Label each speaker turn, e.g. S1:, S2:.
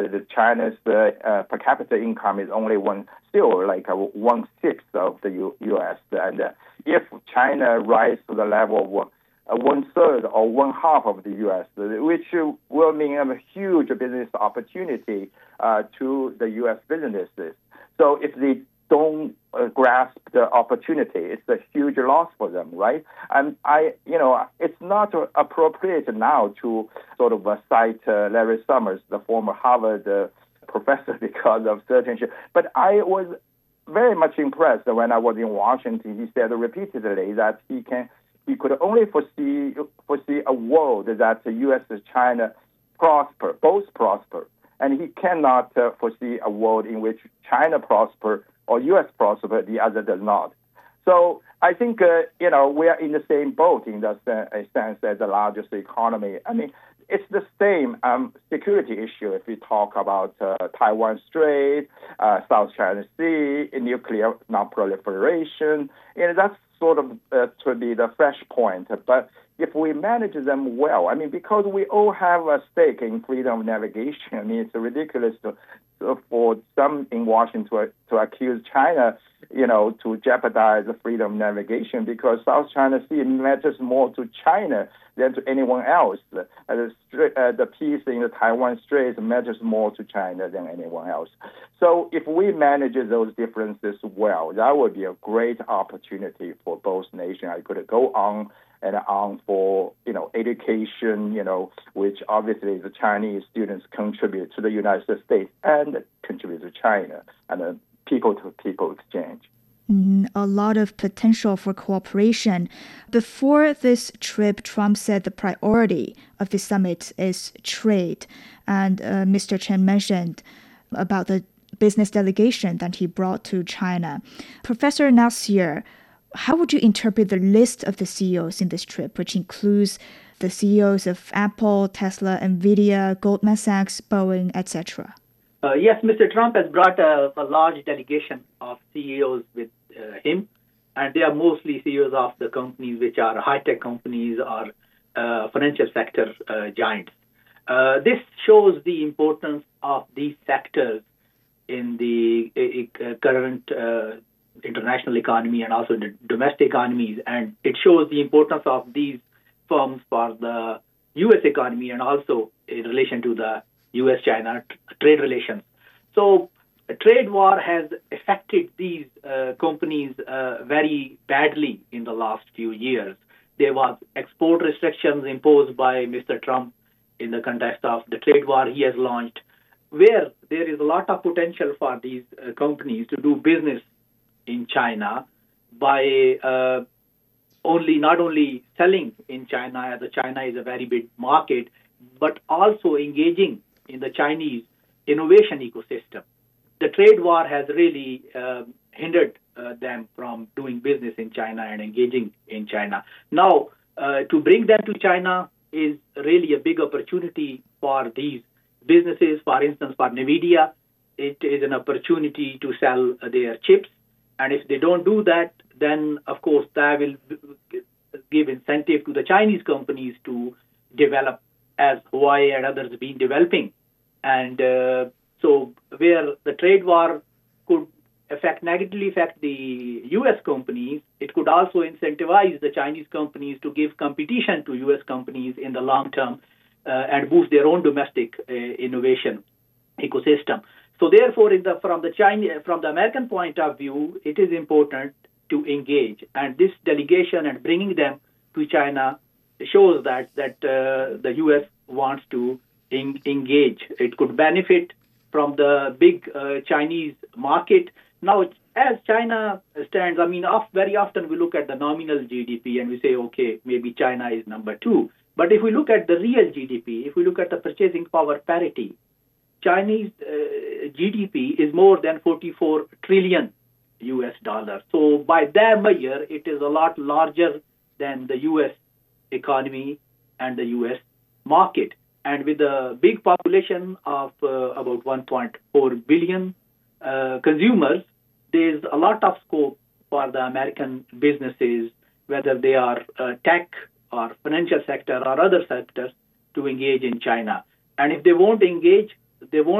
S1: China's per capita income is only one-sixth of the U.S. And if China rises to the level of one-third or one-half of the U.S., which will mean a huge business opportunity to the U.S. businesses. So if they don't grasp the opportunity, it's a huge loss for them, right? And it's not appropriate now to sort of cite Larry Summers, the former Harvard professor, because of certain issues. But I was very much impressed when I was in Washington. He said repeatedly that he could only foresee a world that the U.S. and China both prosper, and he cannot foresee a world in which China prosper or U.S. prosper, the other does not. So I think, we are in the same boat in the sense as the largest economy. I mean, it's the same security issue if we talk about Taiwan Strait, South China Sea, nuclear non-proliferation. That's sort of to be the fresh point. But if we manage them well, I mean, because we all have a stake in freedom of navigation, I mean, it's ridiculous for some in Washington to accuse China, to jeopardize the freedom of navigation, because South China Sea matters more to China than to anyone else. The peace in the Taiwan Strait matters more to China than anyone else. So if we manage those differences well, that would be a great opportunity for both nations. I could go on and on for, education, which obviously the Chinese students contribute to the United States and contribute to China, and people-to-people exchange.
S2: A lot of potential for cooperation. Before this trip, Trump said the priority of the summit is trade. And Mr. Chen mentioned about the business delegation that he brought to China. Professor Nassir, how would you interpret the list of the CEOs in this trip, which includes the CEOs of Apple, Tesla, NVIDIA, Goldman Sachs, Boeing, etc.?
S3: Yes, Mr. Trump has brought a large delegation of CEOs with him, and they are mostly CEOs of the companies which are high-tech companies or financial sector giants. This shows the importance of these sectors in the current international economy and also the domestic economies, and it shows the importance of these firms for the U.S. economy and also in relation to the U.S.-China trade relations. So a trade war has affected these companies very badly in the last few years. There was export restrictions imposed by Mr. Trump in the context of the trade war he has launched, where there is a lot of potential for these companies to do business in China by not only selling in China, as China is a very big market, but also engaging in the Chinese innovation ecosystem. The trade war has really hindered them from doing business in China and engaging in China. Now, to bring them to China is really a big opportunity for these businesses. For instance, for NVIDIA, it is an opportunity to sell their chips. And if they don't do that, then, of course, that will give incentive to the Chinese companies to develop as Huawei and others have been developing. And so where the trade war could negatively affect the U.S. companies, it could also incentivize the Chinese companies to give competition to U.S. companies in the long term and boost their own domestic innovation ecosystem. So therefore, from the American point of view, it is important to engage. And this delegation and bringing them to China shows that the U.S. wants to engage. It could benefit from the big Chinese market. Now, as China stands, I mean, very often we look at the nominal GDP and we say, okay, maybe China is number two. But if we look at the real GDP, if we look at the purchasing power parity, Chinese GDP is more than 44 trillion US dollars. So by that measure, it is a lot larger than the US economy and the US market. And with a big population of about 1.4 billion consumers, there's a lot of scope for the American businesses, whether they are tech or financial sector or other sectors, to engage in China. And if they won't engage, they won't